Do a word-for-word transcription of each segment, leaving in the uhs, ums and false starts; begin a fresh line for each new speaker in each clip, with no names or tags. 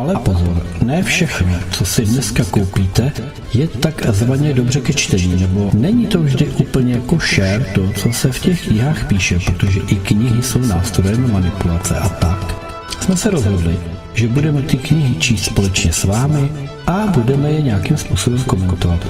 Ale pozor, ne všechno, co si dneska koupíte, je tak zvaně dobře ke čtení, nebo není to vždy úplně košer to, co se v těch knihách píše, protože i knihy jsou nástrojem manipulace a tak. Jsme se rozhodli, že budeme ty knihy číst společně s vámi a budeme je nějakým způsobem komentovat.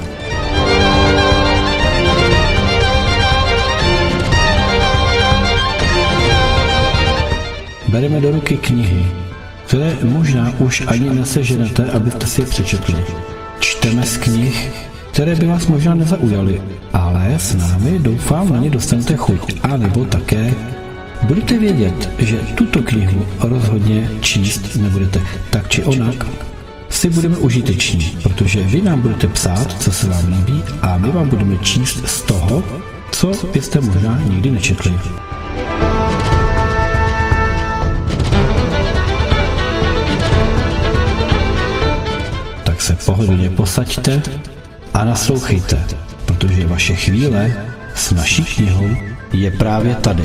Bereme do ruky knihy, které možná už ani neseženete, abyste si je přečetli. Čteme z knih, které by vás možná nezaujaly, ale s námi doufám na ně dostanete chuť. A nebo také budete vědět, že tuto knihu rozhodně číst nebudete. Tak či onak si budeme užiteční, protože vy nám budete psát, co se vám líbí, a my vám budeme číst z toho, co byste možná nikdy nečetli. Se pohodlně posaďte a naslouchejte, protože vaše chvíle s naší knihou je právě tady.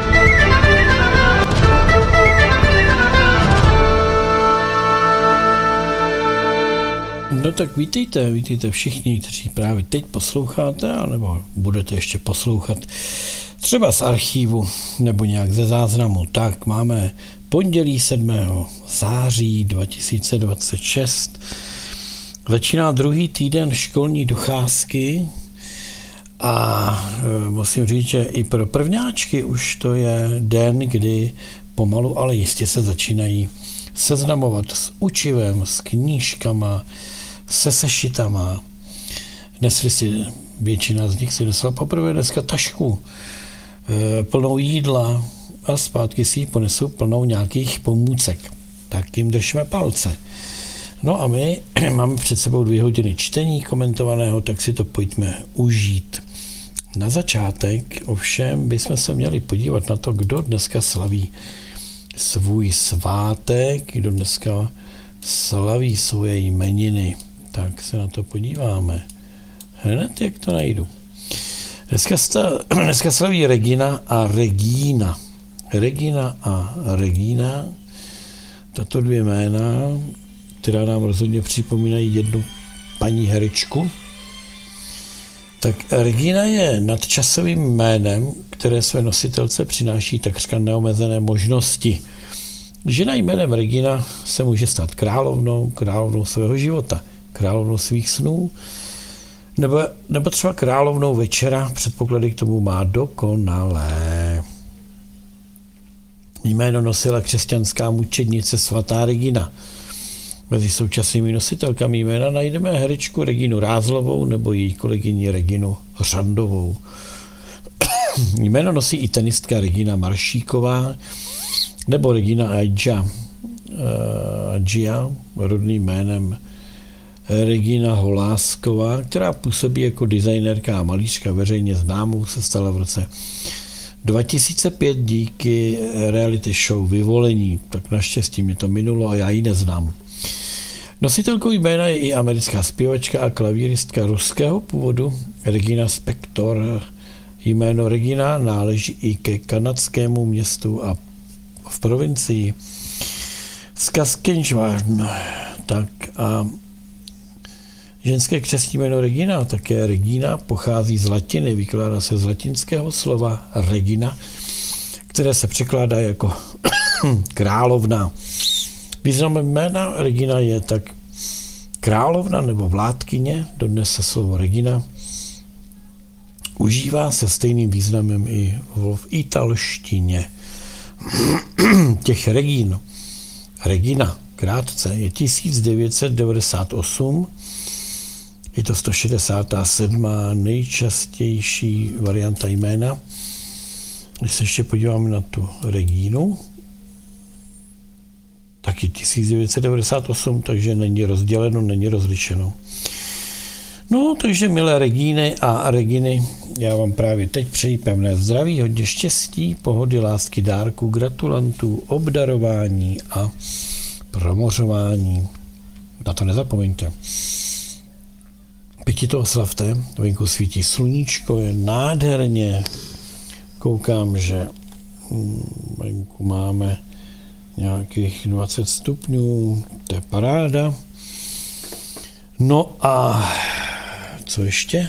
No tak vítejte, vítejte všichni, kteří právě teď posloucháte, anebo budete ještě poslouchat třeba z archívu nebo nějak ze záznamu. Tak máme pondělí sedmého září dva tisíce dvacet šest. Začíná druhý týden školní docházky a e, musím říct, že i pro prvňáčky už to je den, kdy pomalu, ale jistě se začínají seznamovat s učivem, s knížkama, se sešitama. Nesli si, většina z nich si nesla poprvé dneska tašku e, plnou jídla a zpátky si ji ponesou plnou nějakých pomůcek. Tak jim držme palce. No a my máme před sebou dvě hodiny čtení komentovaného, tak si to pojďme užít. Na začátek ovšem bychom se měli podívat na to, kdo dneska slaví svůj svátek, kdo dneska slaví svoje jmeniny. Tak se na to podíváme. Hned jak to najdu. Dneska, sta, dneska slaví Regina a Regína. Regina a Regína, tato dvě jména, která nám rozhodně připomínají jednu paní herečku. Tak Regina je nadčasovým jménem, které své nositelce přináší takřka neomezené možnosti. Žena jménem Regina se může stát královnou, královnou svého života, královnou svých snů, nebo, nebo třeba královnou večera, předpoklady k tomu má dokonalé. Jméno nosila křesťanská mučednice svatá Regina. Mezi současnými nositelkami jména najdeme herečku Reginu Rázlovou nebo její kolegyni Reginu Řandovou. Jméno nosí i tenistka Regina Maršíková nebo Regina Aidža, Adžia, rodným jménem Regina Holásková, která působí jako designérka a malířka, veřejně známou, se stala v roce dva tisíce pět díky reality show Vyvolení. Tak naštěstí mi to minulo a já ji neznám. Nositelkou jména je i americká zpěvačka a klavíristka ruského původu Regina Spektor. Jméno Regina náleží i ke kanadskému městu a v provincii Saskatchewan. Tak a ženské křestní jméno Regina, také Regina, pochází z latiny, vykládá se z latinského slova Regina, které se překládá jako královna. Významem jména Regina je tak královna nebo vládkyně, dodnes se slovo Regina užívá se stejným významem i v italštině. Těch Regín, Regina, krátce, je tisíc devět set devadesát osm, je to sto šedesátá sedmá nejčastější varianta jména. Když se ještě podíváme na tu Regínu, taky tisíc devět set devadesát osm, takže není rozděleno, není rozlišeno. No, takže milé Regíny a Reginy, já vám právě teď přeji pevné zdraví, hodně štěstí, pohody, lásky, dárku, gratulantů, obdarování a promořování. Na to nezapomeňte. Pěti to oslavte, venku svítí sluníčko, je nádherně. Koukám, že venku máme nějakých dvacet stupňů, to je paráda. No a co ještě?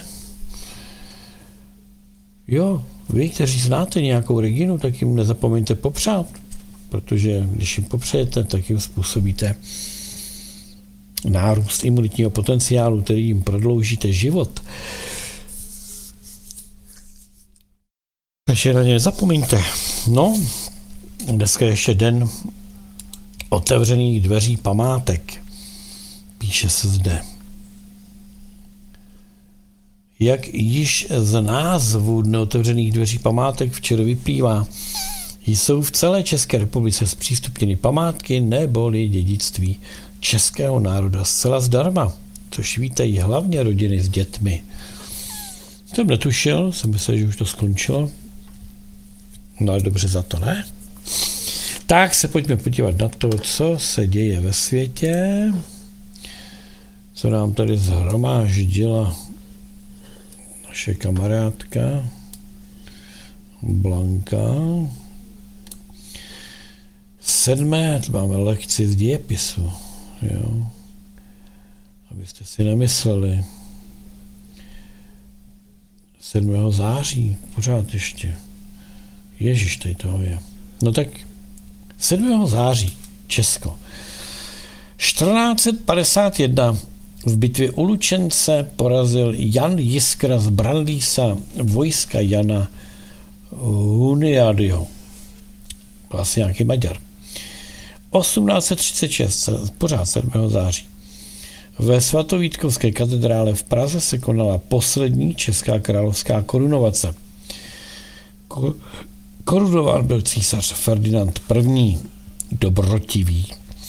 Jo, vy, kteří znáte nějakou Reginu, tak jim nezapomeňte popřát, protože když jim popřejete, tak jim způsobíte nárůst imunitního potenciálu, který jim prodloužíte život. Takže na ně nezapomeňte. No, dneska je ještě den otevřených dveří památek. Píše se zde. Jak již z názvu Dne otevřených dveří památek včera vyplývá, jsou v celé České republice zpřístupněny památky neboli dědictví českého národa zcela zdarma, což vítají hlavně rodiny s dětmi. Jsem netušil, jsem myslel, že už to skončilo. No ale dobře za to, ne? Tak se pojďme podívat na to, co se děje ve světě, co nám tady zhromáždila naše kamarádka Blanka. Sedmé, máme lekci z dějepisu, jo, abyste si nemysleli. sedmého září, pořád ještě. Ježiš, tady toho je. No tak sedmého září, Česko. čtrnáct set padesát jedna v bitvě u Lučence porazil Jan Jiskra z Brandýsa vojska Jana Huniadyho. Vlastně nějaký Maďar. osmnáct set třicet šest, pořád sedmého září. Ve Svatovítkovské katedrále v Praze se konala poslední česká královská korunovace. Korunován byl císař Ferdinand I. Dobrotivý.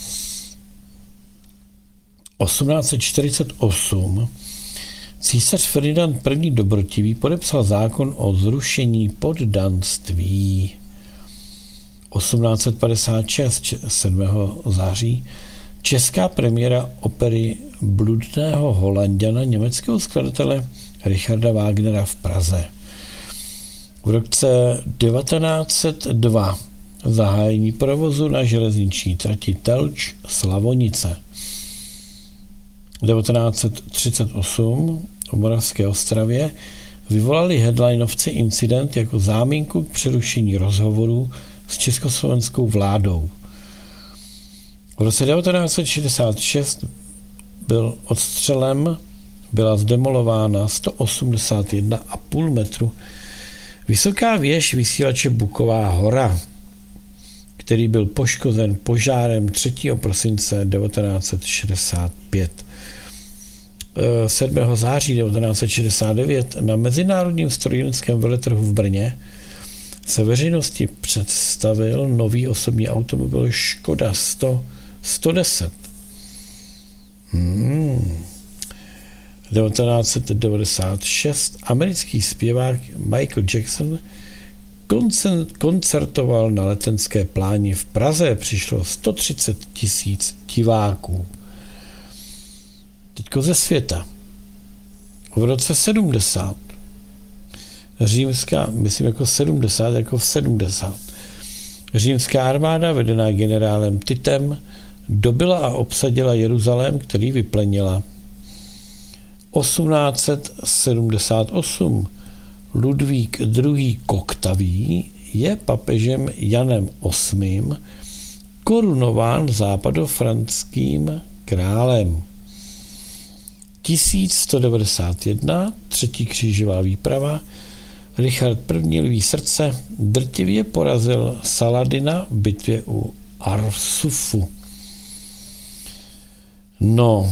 osmnáct set čtyřicet osm císař Ferdinand I. Dobrotivý podepsal zákon o zrušení poddanství. osmnáct set padesát šest, sedmého září, česká premiéra opery Bludného Holanďana německého skladatele Richarda Wagnera v Praze. V roce devatenáct set dva zahájení provozu na železniční trati Telč Slavonice. devatenáct set třicet osm v Moravské Ostravě vyvolali headlinovci incident jako záminku k přerušení rozhovorů s československou vládou. V roce devatenáct set šedesát šest byl odstřelem, byla zdemolována sto osmdesát jedna celá pět metru vysoká věž vysílače Buková hora, který byl poškozen požárem třetího prosince devatenáct set šedesát pět. sedmého září devatenáct set šedesát devět na Mezinárodním strojírenském veletrhu v Brně se veřejnosti představil nový osobní automobil Škoda sto, sto deset. Hmm. devatenáct set devadesát šest americký zpěvák Michael Jackson koncertoval na Letenské pláni v Praze. Přišlo sto třicet tisíc diváků. Teďko ze světa. V roce sedmdesát římská, myslím jako sedmdesát, jako v sedmdesát. Římská armáda, vedená generálem Titem, dobyla a obsadila Jeruzalém, který vyplenila. osmnáct set sedmdesát osm Ludvík druhý. Koktavý je papežem Janem osmým korunován západofranským králem. tisíc sto devadesát jedna třetí křížová výprava, Richard I. Lví srdce drtivě porazil Saladina v bitvě u Arsufu. No,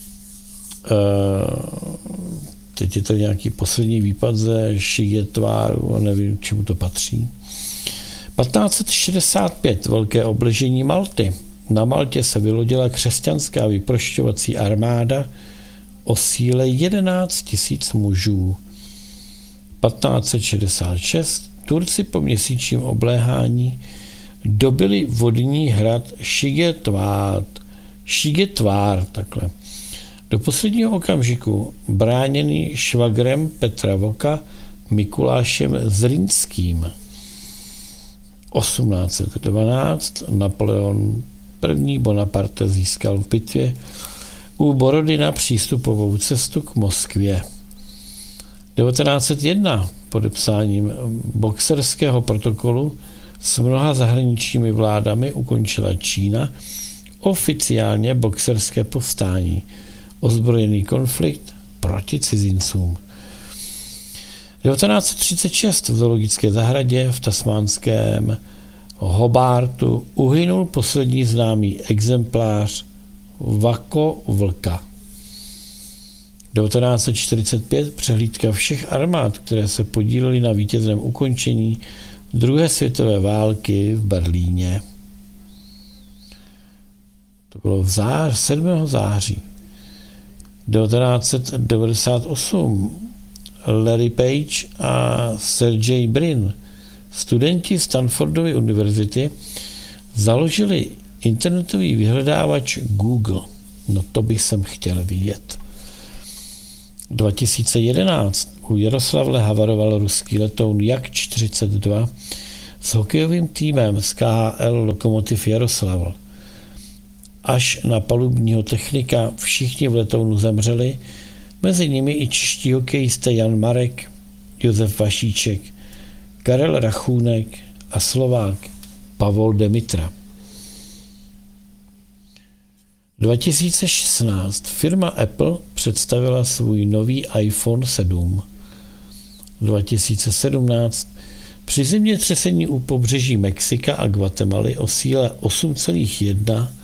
teď je to nějaký poslední výpad ze Šigetváru, nevím, čemu to patří. patnáct set šedesát pět velké obležení Malty. Na Maltě se vylodila křesťanská vyprošťovací armáda o síle jedenáct tisíc mužů. patnáct set šedesát šest Turci po měsíčním obléhání dobili vodní hrad Šigetvár, Šigetvár, takhle. Do posledního okamžiku bráněný švagrem Petra Voka Mikulášem Zrinským. osmnáct set dvanáct Napoleon I. Bonaparte získal v bitvě u Borodina přístupovou cestu k Moskvě. devatenáct set jedna podepsáním boxerského protokolu s mnoha zahraničními vládami ukončila Čína oficiálně boxerské povstání, ozbrojený konflikt proti cizincům. devatenáct set třicet šest v zoologické zahradě v tasmánském Hobartu uhynul poslední známý exemplář vakovlka. devatenáct set čtyřicet pět přehlídka všech armád, které se podílely na vítězném ukončení druhé světové války v Berlíně. To bylo v září, sedmého září. devatenáct set devadesát osm Larry Page a Sergey Brin, studenti Stanfordovy univerzity, založili internetový vyhledávač Google. No to bych sem chtěl vidět. dva tisíce jedenáct u Jaroslavle havaroval ruský letoun Jak čtyřicet dva s hokejovým týmem z K H L Lokomotiv Jaroslavl. Až na palubního technika všichni v letounu zemřeli, mezi nimi i čeští hokejisté Jan Marek, Josef Vašíček, Karel Rachůnek a Slovák Pavol Demitra. dva tisíce šestnáct firma Apple představila svůj nový iPhone sedm. dva tisíce sedmnáct při zemětřesení u pobřeží Mexika a Guatemaly o síle osm celá jedna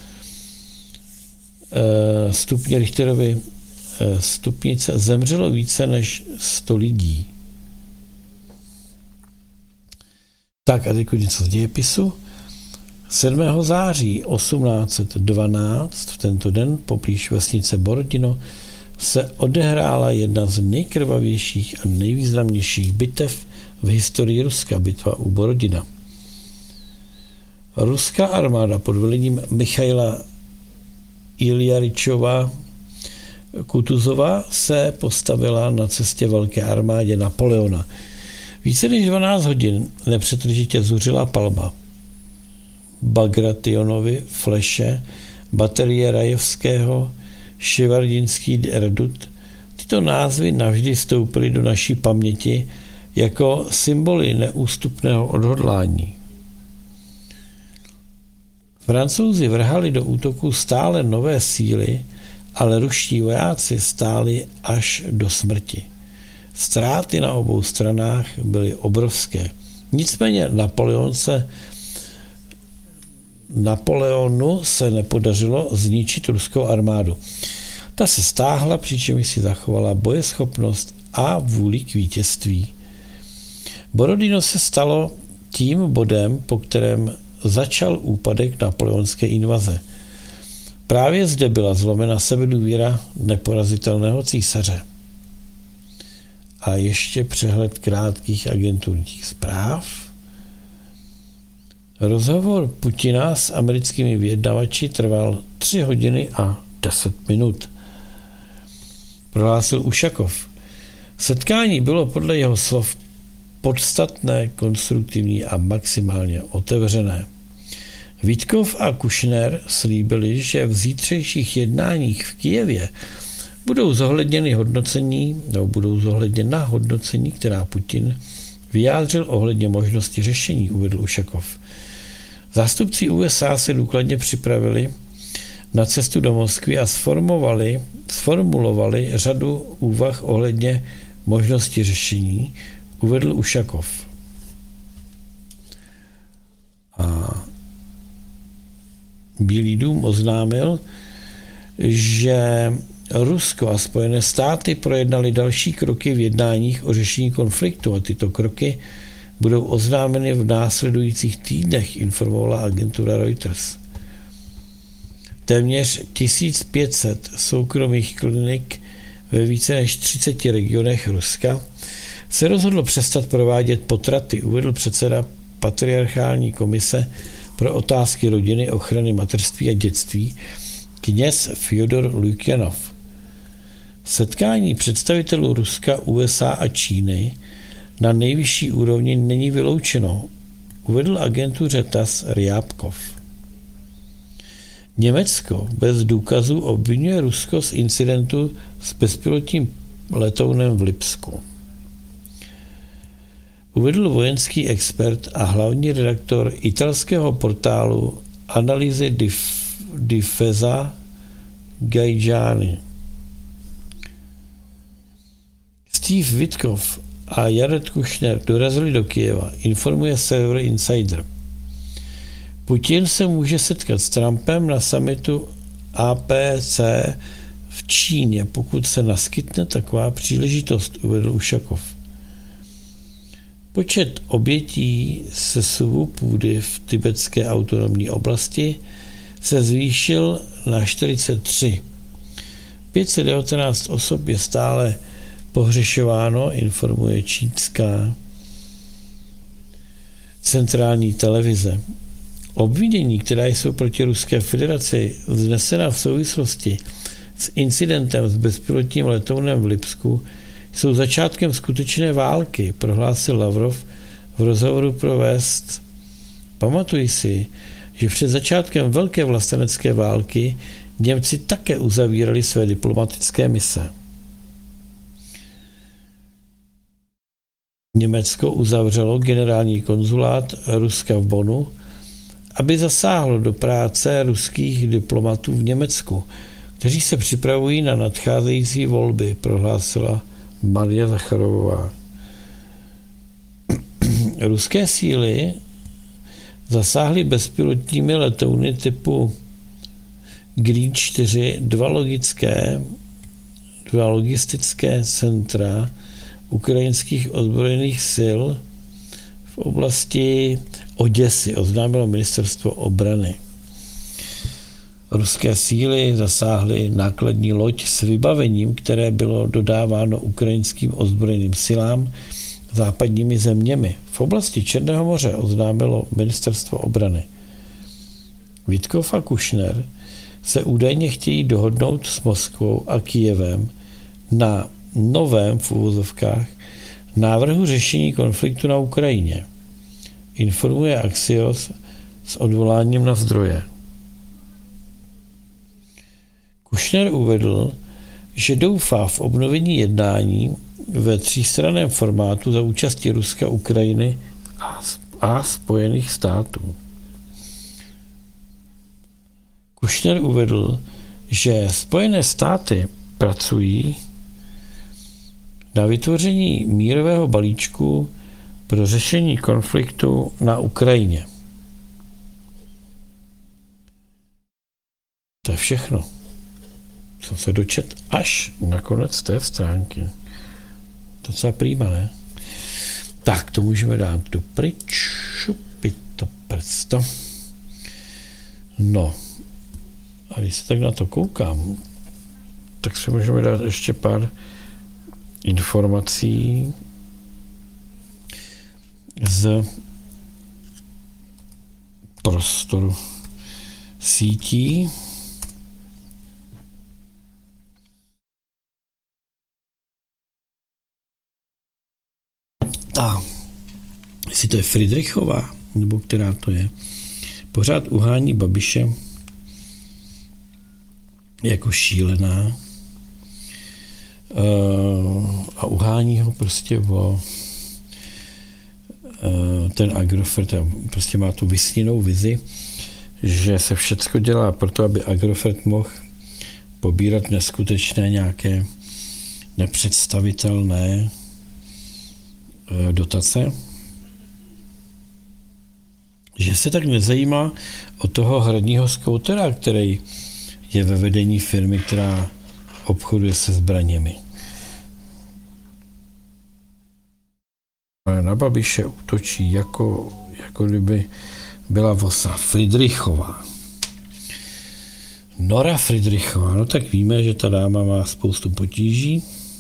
stupně Richterovy stupnice zemřelo více než sto lidí. Tak a teď něco z dějepisu. sedmého září osmnáct set dvanáct v tento den poblíž vesnice Borodino se odehrála jedna z nejkrvavějších a nejvýznamnějších bitev v historii Ruska, bitva u Borodina. Ruská armáda pod vedením Michaila Iljaričova Kutuzova se postavila na cestě velké armádě Napoleona. Více než dvanáct hodin nepřetržitě zuřila palba. Bagrationovi, Fleše, baterie Rajevského, Ševardinský redut. Tyto názvy navždy vstoupily do naší paměti jako symboly neústupného odhodlání. Francouzi vrhali do útoku stále nové síly, ale ruští vojáci stáli až do smrti. Ztráty na obou stranách byly obrovské. Nicméně Napoleon se, Napoleonu se nepodařilo zničit ruskou armádu. Ta se stáhla, přičemž si zachovala bojeschopnost a vůli k vítězství. Borodino se stalo tím bodem, po kterém začal úpadek napoleonské invaze. Právě zde byla zlomena sebedůvěra neporazitelného císaře. A ještě přehled krátkých agenturních zpráv. Rozhovor Putina s americkými vyjednavači trval tři hodiny a deset minut. Prohlásil Ušakov. Setkání bylo podle jeho slov podstatné, konstruktivní a maximálně otevřené. Vítkov a Kušner slíbili, že v zítřejších jednáních v Kyjevě budou zohledněny hodnocení, nebo budou zohledněna hodnocení, která Putin vyjádřil ohledně možnosti řešení, uvedl Ušakov. Zástupci U S A se důkladně připravili na cestu do Moskvy a sformovali, sformulovali řadu úvah ohledně možnosti řešení, uvedl Ušakov. A Bílý dům oznámil, že Rusko a Spojené státy projednali další kroky v jednáních o řešení konfliktu a tyto kroky budou oznámeny v následujících týdnech, informovala agentura Reuters. Téměř tisíc pět set soukromých klinik ve více než třiceti regionech Ruska se rozhodlo přestat provádět potraty, uvedl předseda Patriarchální komise pro otázky rodiny, ochrany mateřství a dětství kněz Fjodor Lukjanov. Setkání představitelů Ruska, U S A a Číny na nejvyšší úrovni není vyloučeno, uvedl agentuře T A S Rjábkov. Německo bez důkazů obvinuje Rusko z incidentu s bezpilotním letounem v Lipsku. Uvedl vojenský expert a hlavní redaktor italského portálu Analýzy Dif- Difesa Gajgiani. Steve Witkoff a Jared Kushner dorazili do Kyjeva, informuje server Insider. Putin se může setkat s Trumpem na summitu A P C v Číně, pokud se naskytne taková příležitost, uvedl Ušakov. Počet obětí sesuvu půdy v tibetské autonomní oblasti se zvýšil na čtyřicet tři. pět set devatenáct osob je stále pohřešováno, informuje čínská centrální televize. Obvinění, která jsou proti Ruské federaci vznesena v souvislosti s incidentem s bezpilotním letounem v Lipsku, jsou začátkem skutečné války, prohlásil Lavrov v rozhovoru pro West. Pamatuj si, že před začátkem velké vlastenecké války Němci také uzavírali své diplomatické mise. Německo uzavřelo generální konzulát Ruska v Bonnu, aby zasáhlo do práce ruských diplomatů v Německu, kteří se připravují na nadcházející volby, prohlásila Maria Zacharová. Ruské síly zasáhly bezpilotními letouny typu Green čtyři dva logické, dva logistické centra ukrajinských ozbrojených sil v oblasti Oděsy, oznámilo ministerstvo obrany. Ruské síly zasáhly nákladní loď s vybavením, které bylo dodáváno ukrajinským ozbrojeným silám západními zeměmi. V oblasti Černého moře oznámilo ministerstvo obrany. Witkoff a Kushner se údajně chtějí dohodnout s Moskvou a Kyjevem na novém v uvozovkách návrhu řešení konfliktu na Ukrajině. Informuje Axios s odvoláním na zdroje. Kushner uvedl, že doufá v obnovení jednání ve třístranném formátu za účasti Ruska, Ukrajiny a Spojených států. Kushner uvedl, že Spojené státy pracují na vytvoření mírového balíčku pro řešení konfliktu na Ukrajině. To je všechno. Jsem se dočet až na konec té stránky. Docela prýma, ne? Tak, to můžeme dát do pryč. Šupit to prsto. No. A když se tak na to koukám, tak si můžeme dát ještě pár informací z prostoru sítí. A jestli to je Friedrichová, nebo která to je, pořád uhání Babiše jako šílená a uhání ho prostě o ten Agrofert prostě má tu vysněnou vizi, že se všecko dělá proto, aby Agrofert mohl pobírat neskutečné nějaké nepředstavitelné dotace, že se tak nezajímá o toho hradního skoutera, který je ve vedení firmy, která obchoduje se zbraněmi. Na Babiše útočí jako, jako kdyby byla vosa. Friedrichová. Nora Friedrichová. No tak víme, že ta dáma má spoustu potíží,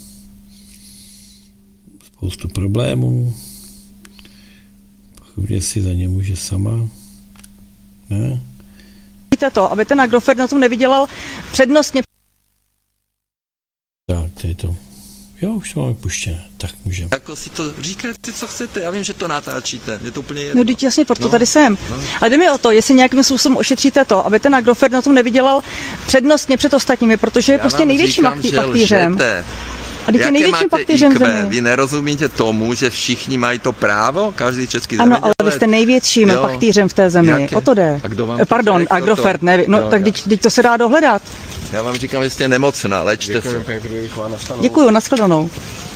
spoustu problémů. Pochopně si za ně může sama. Ne?
To, aby ten Agrofert na tom nevydělal přednostně.
Tak, to je to. Jo, už to máme puštěné, tak můžeme.
Jako si to říkáte, co chcete, já vím, že to natáčíte, je to úplně jedno.
No, teď jasně, proto
No,
tady jsem.
no.
Ale jde mi o to, jestli nějakým způsobem ošetříte to, aby ten Agrofert na tom nevydělal přednostně před ostatními, protože je
Já
prostě
vám
největším
říkám,
pachtý-
že
pachtýřem.
lžete.
A teď je
Jaké
největším
máte
pachtýřem
í kvé?
země.
Vy nerozumíte tomu, že všichni mají to právo? Každý český
Ano, ale vy jste největším
Jo.
pachtýřem v té zemi.
Jaké?
O to jde.
A kdo vám
Eh,
to
Pardon,
řekl
Agrofert,
to?
ne, no
Jo,
tak
jo.
teď, teď to se dá dohledat.
Já vám říkám, že jste nemocná, léčte se.
Děkuju, nashledanou.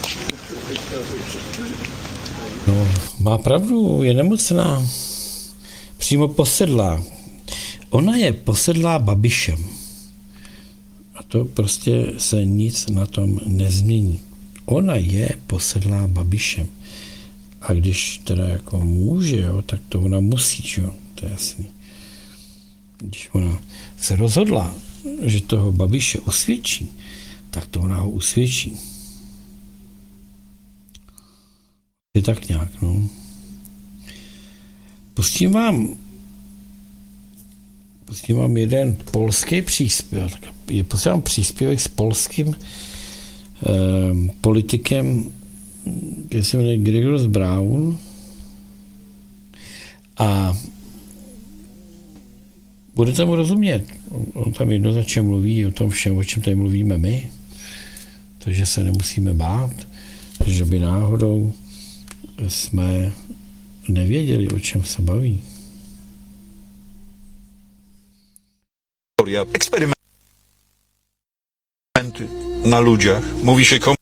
No, má pravdu, je nemocná. Přímo posedlá. Ona je posedlá Babišem. A to prostě se nic na tom nezmění. Ona je posedlá Babišem. A když teda jako může, jo, tak to ona musí, jo, to je jasný. Když ona se rozhodla, že toho Babiše usvědčí, tak to ona ho usvědčí. Je tak nějak, no. Pustím vám pustím vám jeden polský příspěvek. Je pustím vám příspěvek s polským eh, politikem, který se jmenuje Gregor Braun. A budete mu rozumět. On tam jednoznačně mluví o tom všem, o čem tady mluvíme my. Takže se nemusíme bát, že by náhodou jsme nevěděli, o čem se baví.
Eksperymenty na ludziach. Mówi się komu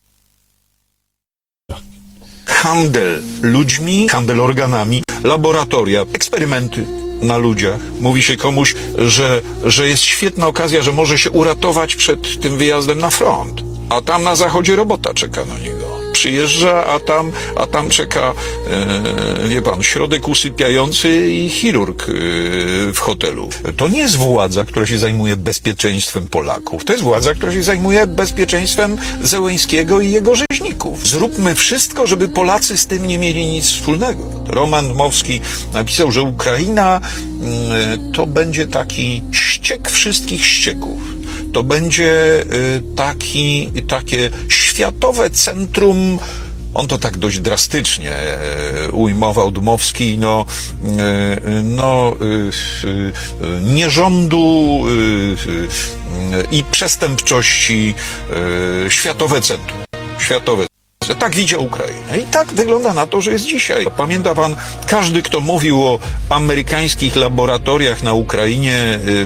handel ludźmi, handel organami, laboratoria, eksperymenty na ludziach. Mówi się komuś, że, że jest świetna okazja, że może się uratować przed tym wyjazdem na front. A tam na zachodzie robota czeka na niego. Przyjeżdża, a tam, a tam czeka, e, wie pan, środek usypiający i chirurg e, w hotelu. To nie jest władza, która się zajmuje bezpieczeństwem Polaków. To jest władza, która się zajmuje bezpieczeństwem Zełenskiego i jego rzeźników. Zróbmy wszystko, żeby Polacy z tym nie mieli nic wspólnego. Roman Dmowski napisał, że Ukraina e, to będzie taki ściek wszystkich ścieków. To będzie y, taki, takie światowe centrum, on to tak dość drastycznie e, ujmował Dmowski, no, e, no e, e, nierządu e, e, i przestępczości, e, światowe centrum, światowe. Tak widział Ukrainę i tak wygląda na to, że jest dzisiaj. Pamięta pan, każdy, kto mówił o amerykańskich laboratoriach na Ukrainie y, y,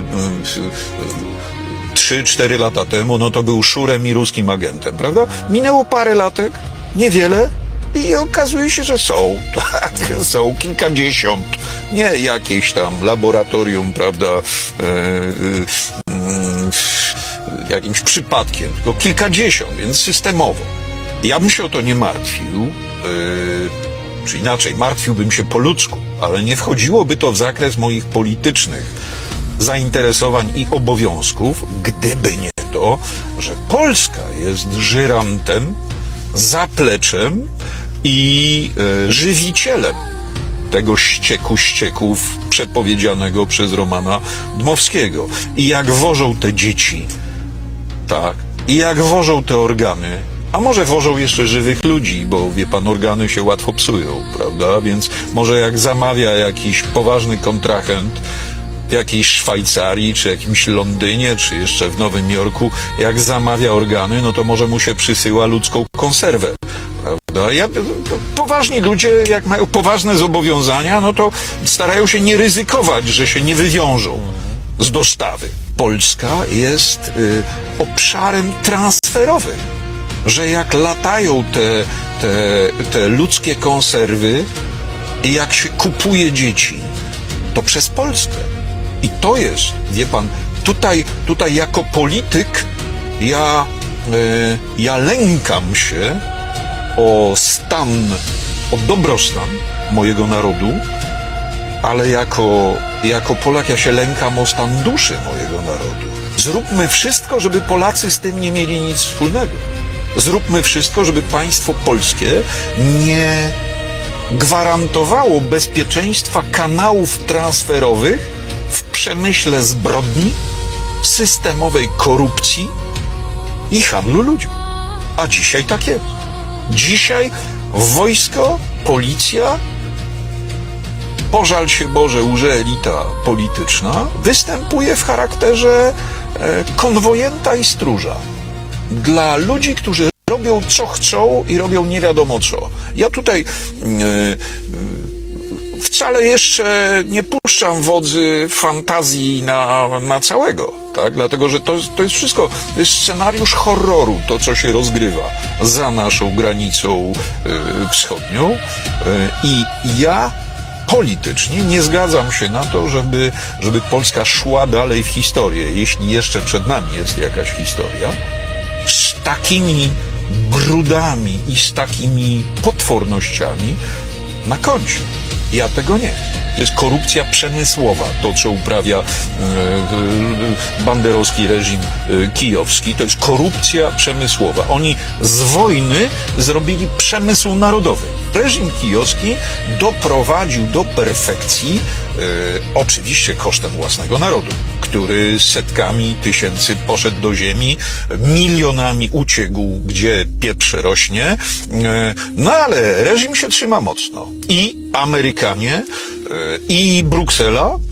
y, trzy cztery lata temu, no to był szurem i ruskim agentem, prawda? Minęło parę latek, niewiele i okazuje się, że są, tak, są kilkadziesiąt, nie jakieś tam laboratorium, prawda, e, e, e, jakimś przypadkiem, tylko kilkadziesiąt, więc systemowo. Ja bym się o to nie martwił, e, czy inaczej, martwiłbym się po ludzku, ale nie wchodziłoby to w zakres moich politycznych zainteresowań i obowiązków, gdyby nie to, że Polska jest żyrantem, zapleczem i e, żywicielem tego ścieku ścieków przepowiedzianego przez Romana Dmowskiego. I jak wożą te dzieci, tak, i jak wożą te organy, a może wożą jeszcze żywych ludzi, bo wie pan, organy się łatwo psują, prawda? Więc może jak zamawia jakiś poważny kontrahent w jakiejś Szwajcarii, czy jakimś Londynie, czy jeszcze w Nowym Jorku, jak zamawia organy, no to może mu się przysyła ludzką konserwę, prawda? Ja, poważni ludzie, jak mają poważne zobowiązania, no to starają się nie ryzykować, że się nie wywiążą z dostawy. Polska jest y, obszarem transferowym, że jak latają te, te, te ludzkie konserwy i jak się kupuje dzieci, to przez Polskę. I to jest, wie pan, tutaj, tutaj jako polityk ja, y, ja lękam się o stan, o dobrostan mojego narodu, ale jako, jako Polak ja się lękam o stan duszy mojego narodu. Zróbmy wszystko, żeby Polacy z tym nie mieli nic wspólnego. Zróbmy wszystko, żeby państwo polskie nie gwarantowało bezpieczeństwa kanałów transferowych w przemyśle zbrodni, systemowej korupcji i handlu ludźmi. A dzisiaj tak jest. Dzisiaj wojsko, policja, pożal się Boże, łże elita polityczna, występuje w charakterze e, konwojenta i stróża. Dla ludzi, którzy robią co chcą i robią nie wiadomo co. Ja tutaj e, wcale jeszcze nie puszczam wodzy fantazji na, na całego, tak? Dlatego, że to, to jest wszystko, to jest scenariusz horroru, to co się rozgrywa za naszą granicą e, wschodnią. E, I ja politycznie nie zgadzam się na to, żeby, żeby Polska szła dalej w historię, jeśli jeszcze przed nami jest jakaś historia, z takimi brudami i z takimi potwornościami na koncie. Ja tego nie. To jest korupcja przemysłowa, to co uprawia e, e, banderowski reżim e, kijowski. To jest korupcja przemysłowa. Oni z wojny zrobili przemysł narodowy. Reżim kijowski doprowadził do perfekcji, e, oczywiście kosztem własnego narodu, który setkami tysięcy poszedł do ziemi, milionami uciekł, gdzie pieprz rośnie. E, no ale reżim się trzyma mocno. I Amerykanie, i Bruksela